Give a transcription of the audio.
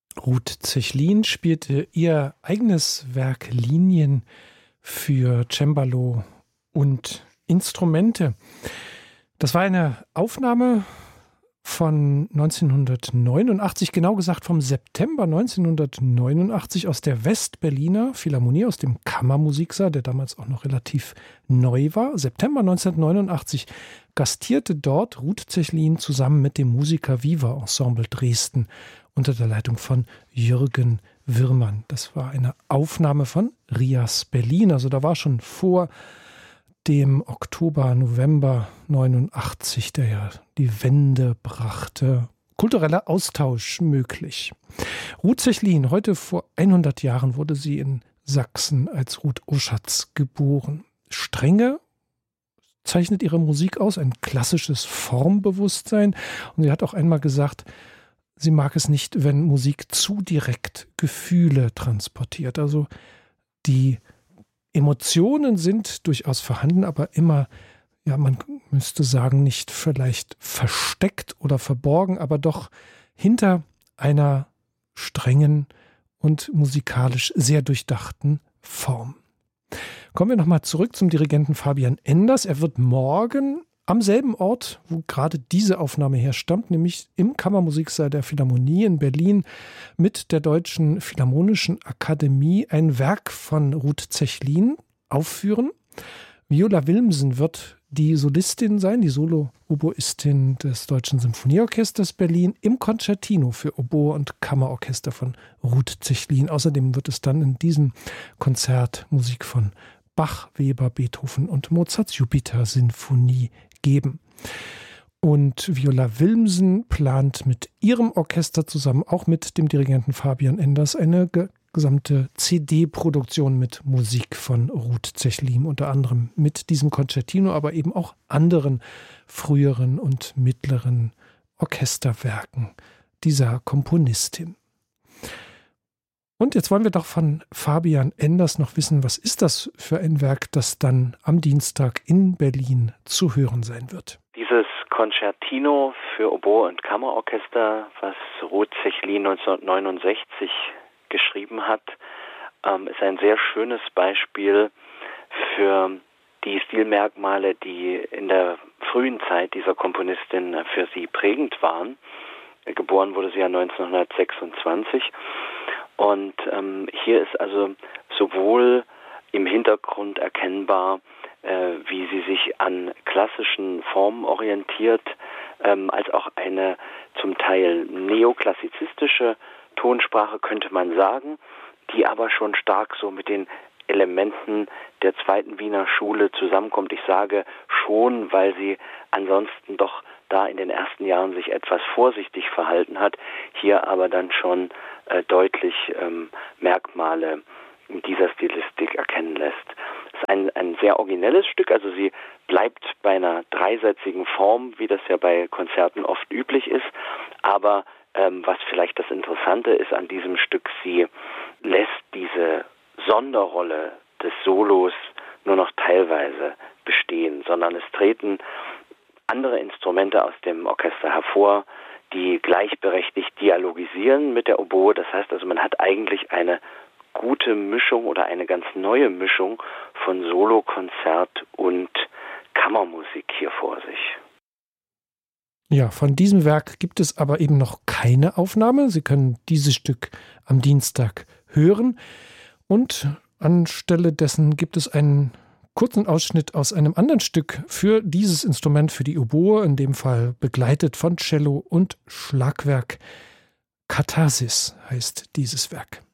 Ruth Zechlin spielte ihr eigenes Werk Linien für Cembalo und Instrumente. Das war eine Aufnahme von 1989, genau gesagt vom September 1989 aus der Westberliner Philharmonie, aus dem Kammermusiksaal, der damals auch noch relativ neu war. September 1989 gastierte dort Ruth Zechlin zusammen mit dem Musiker Viva Ensemble Dresden unter der Leitung von Jürgen Wirmann. Das war eine Aufnahme von Rias Berlin, also da war schon vor dem Oktober, November 89, der ja die Wende brachte, kultureller Austausch möglich. Ruth Zechlin, heute vor 100 Jahren wurde sie in Sachsen als Ruth Oschatz geboren. Strenge zeichnet ihre Musik aus, ein klassisches Formbewusstsein. Und sie hat auch einmal gesagt, sie mag es nicht, wenn Musik zu direkt Gefühle transportiert. Also die Emotionen sind durchaus vorhanden, aber immer, ja, man müsste sagen, nicht vielleicht versteckt oder verborgen, aber doch hinter einer strengen und musikalisch sehr durchdachten Form. Kommen wir nochmal zurück zum Dirigenten Fabian Enders. Er wird morgen am selben Ort, wo gerade diese Aufnahme herstammt, nämlich im Kammermusiksaal der Philharmonie in Berlin mit der Deutschen Philharmonischen Akademie ein Werk von Ruth Zechlin aufführen. Viola Wilmsen wird die Solistin sein, die Solo-Oboistin des Deutschen Symphonieorchesters Berlin im Concertino für Oboe und Kammerorchester von Ruth Zechlin. Außerdem wird es dann in diesem Konzert Musik von Bach, Weber, Beethoven und Mozarts Jupiter-Sinfonie geben. Und Viola Wilmsen plant mit ihrem Orchester zusammen, auch mit dem Dirigenten Fabian Enders, eine gesamte CD-Produktion mit Musik von Ruth Zechlin, unter anderem mit diesem Concertino, aber eben auch anderen früheren und mittleren Orchesterwerken dieser Komponistin. Und jetzt wollen wir doch von Fabian Enders noch wissen, was ist das für ein Werk, das dann am Dienstag in Berlin zu hören sein wird? Dieses Concertino für Oboe und Kammerorchester, was Ruth Zechlin 1969 geschrieben hat, ist ein sehr schönes Beispiel für die Stilmerkmale, die in der frühen Zeit dieser Komponistin für sie prägend waren. Geboren wurde sie ja 1926. Und hier ist also sowohl im Hintergrund erkennbar, wie sie sich an klassischen Formen orientiert, als auch eine zum Teil neoklassizistische Tonsprache, könnte man sagen, die aber schon stark so mit den Elementen der zweiten Wiener Schule zusammenkommt. Ich sage schon, weil sie ansonsten doch da in den ersten Jahren sich etwas vorsichtig verhalten hat, hier aber dann schon deutlich Merkmale dieser Stilistik erkennen lässt. Es ist ein sehr originelles Stück, also sie bleibt bei einer dreisätzigen Form, wie das ja bei Konzerten oft üblich ist, aber was vielleicht das Interessante ist an diesem Stück, sie lässt diese Sonderrolle des Solos nur noch teilweise bestehen, sondern es treten andere Instrumente aus dem Orchester hervor, die gleichberechtigt dialogisieren mit der Oboe. Das heißt also, man hat eigentlich eine gute Mischung oder eine ganz neue Mischung von Solokonzert und Kammermusik hier vor sich. Ja, von diesem Werk gibt es aber eben noch keine Aufnahme. Sie können dieses Stück am Dienstag hören. Und anstelle dessen gibt es einen kurzen Ausschnitt aus einem anderen Stück für dieses Instrument, für die Oboe, in dem Fall begleitet von Cello und Schlagwerk. Katharsis heißt dieses Werk.